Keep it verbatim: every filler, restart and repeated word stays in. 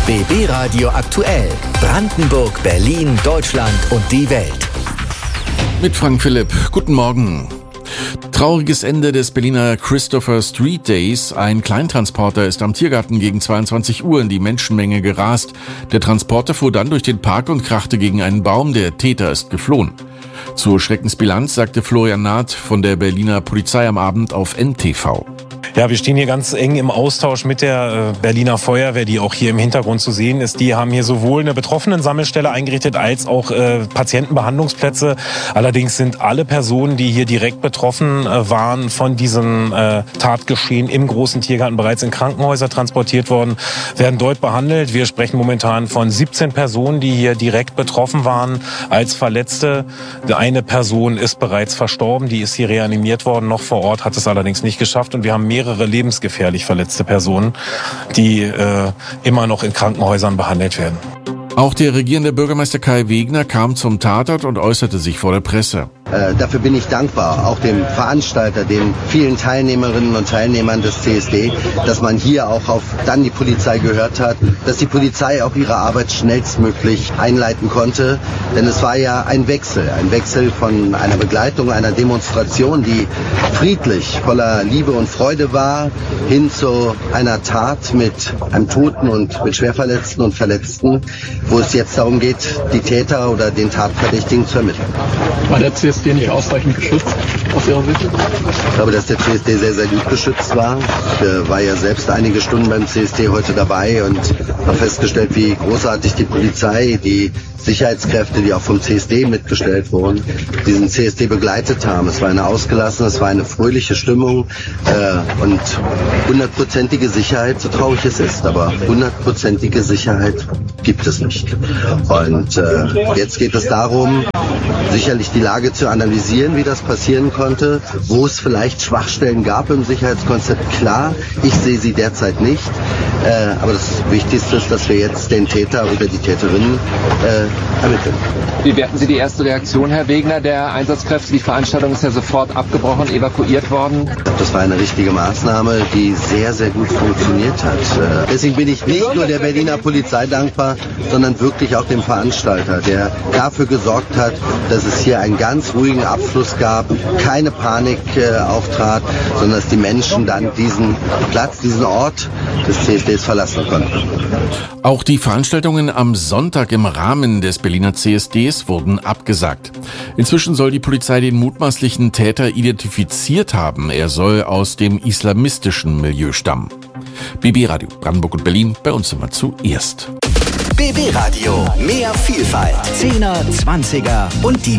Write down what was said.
B B Radio aktuell. Brandenburg, Berlin, Deutschland und die Welt. Mit Frank Philipp. Guten Morgen. Trauriges Ende des Berliner Christopher Street Days. Ein Kleintransporter ist am Tiergarten gegen zweiundzwanzig Uhr in die Menschenmenge gerast. Der Transporter fuhr dann durch den Park und krachte gegen einen Baum. Der Täter ist geflohen. Zur Schreckensbilanz sagte Florian Naht von der Berliner Polizei am Abend auf N T V. Ja, wir stehen hier ganz eng im Austausch mit der Berliner Feuerwehr, die auch hier im Hintergrund zu sehen ist. Die haben hier sowohl eine Betroffenen-Sammelstelle eingerichtet als auch äh, Patientenbehandlungsplätze. Allerdings sind alle Personen, die hier direkt betroffen äh, waren, von diesem äh, Tatgeschehen im großen Tiergarten bereits in Krankenhäuser transportiert worden, werden dort behandelt. Wir sprechen momentan von siebzehn Personen, die hier direkt betroffen waren als Verletzte. Eine Person ist bereits verstorben, die ist hier reanimiert worden, noch vor Ort, hat es allerdings nicht geschafft. Und wir haben mehrere mehrere lebensgefährlich verletzte Personen, die äh, immer noch in Krankenhäusern behandelt werden. Auch der regierende Bürgermeister Kai Wegner kam zum Tatort und äußerte sich vor der Presse. Äh, dafür bin ich dankbar, auch dem Veranstalter, den vielen Teilnehmerinnen und Teilnehmern des C S D, dass man hier auch auf dann die Polizei gehört hat, dass die Polizei auch ihre Arbeit schnellstmöglich einleiten konnte. Denn es war ja ein Wechsel, ein Wechsel von einer Begleitung, einer Demonstration, die friedlich, voller Liebe und Freude war, hin zu einer Tat mit einem Toten und mit Schwerverletzten und Verletzten, wo es jetzt darum geht, die Täter oder den Tatverdächtigen zu ermitteln. War der C S D nicht ausreichend geschützt aus Ihrer Sicht? Ich glaube, dass der C S D sehr, sehr gut geschützt war. Ich äh, war ja selbst einige Stunden beim C S D heute dabei und habe festgestellt, wie großartig die Polizei, die Sicherheitskräfte, die auch vom C S D mitgestellt wurden, diesen C S D begleitet haben. Es war eine ausgelassene, es war eine fröhliche Stimmung äh, und hundertprozentige Sicherheit, so traurig es ist, aber hundertprozentige Sicherheit gibt es nicht. Und äh, jetzt geht es darum, sicherlich die Lage zu analysieren, wie das passieren konnte, wo es vielleicht Schwachstellen gab im Sicherheitskonzept. Klar, ich sehe sie derzeit nicht, äh, aber das Wichtigste ist, dass wir jetzt den Täter oder die Täterin äh, ermitteln. Wie werten Sie die erste Reaktion, Herr Wegner, der Einsatzkräfte? Die Veranstaltung ist ja sofort abgebrochen, evakuiert worden. Das war eine richtige Maßnahme, die sehr, sehr gut funktioniert hat. Äh, deswegen bin ich nicht nur der Berliner Polizei dankbar, sondern wirklich auch dem Veranstalter, der dafür gesorgt hat, dass es hier einen ganz ruhigen Abschluss gab, keine Panik äh, auftrat, sondern dass die Menschen dann diesen Platz, diesen Ort des C S Ds verlassen konnten. Auch die Veranstaltungen am Sonntag im Rahmen des Berliner C S Ds wurden abgesagt. Inzwischen soll die Polizei den mutmaßlichen Täter identifiziert haben. Er soll aus dem islamistischen Milieu stammen. B B Radio Brandenburg und Berlin, bei uns immer zuerst. B B Radio, mehr Vielfalt. Zehner, Zwanziger und die